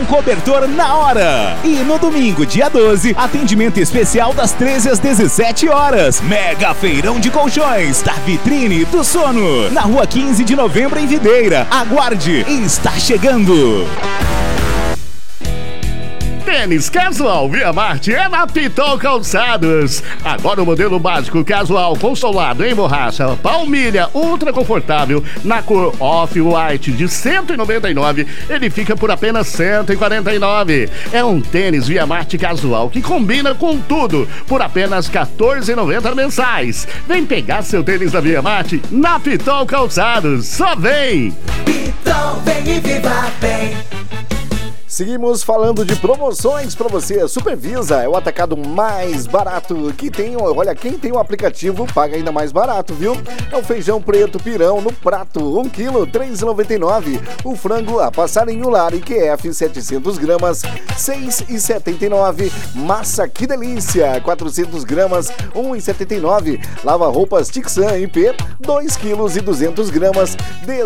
cobertor na hora. E no domingo, dia 12, atendimento especial das 13 às 17 horas. Mega feirão de colchões da Vitrine do Sono. Na rua 15 de novembro em Videira. Aguarde, está chegando. Tênis casual Via Marte é na Pitol Calçados. Agora o modelo básico casual com solado em borracha Palmilha ultra confortável na cor Off-White de R$199, ele fica por apenas R$149. É um tênis Via Marte casual que combina com tudo por apenas R$14,90 mensais. Vem pegar seu tênis da Via Marte na Pitol Calçados. Só vem! Pitol, vem e viva bem. Seguimos falando de promoções para você. Supervisa é o atacado mais barato que tem. Olha, quem tem o aplicativo paga ainda mais barato, viu? É o feijão preto pirão no prato, 1 kg, R$3,99. O frango a passarinho lar IQF 700 gramas, R$6,79. Massa que delícia, 400 gramas, R$1,79. Lava roupas Tixan IP, 2 kg e 200 gramas,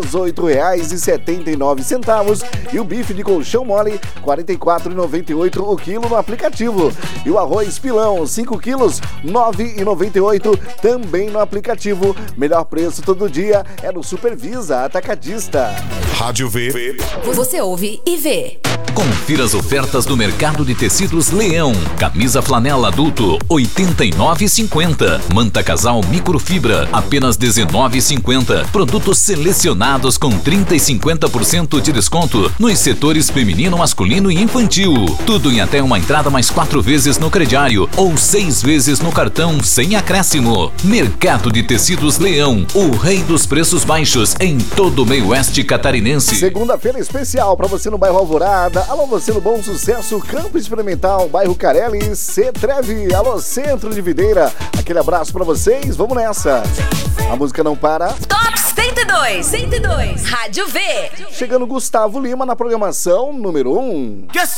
R$18,79. E o bife de colchão mole, R$44,98 o quilo no aplicativo. E o arroz pilão, 5 quilos, R$9,98 também no aplicativo. Melhor preço todo dia é no Supervisa Atacadista. Rádio V. Você ouve e vê. Confira as ofertas do mercado de tecidos Leão. Camisa flanela adulto, R$ 89,50. Manta casal microfibra, apenas R$ 19,50. Produtos selecionados com 30% e 50% de desconto nos setores feminino, masculino e infantil. Tudo em até uma entrada mais 4 vezes no crediário ou 6 vezes no cartão sem acréscimo. Mercado de Tecidos Leão, o rei dos preços baixos em todo o meio oeste catarinense. Segunda-feira especial para você no bairro Alvorada. Alô, você no Bom Sucesso, Campo Experimental, bairro Carelli, Cetreve. Alô, Centro de Videira. Aquele abraço para vocês. Vamos nessa. A música não para. Top 102. Rádio V. Chegando Gustavo Lima na programação número 1. Guess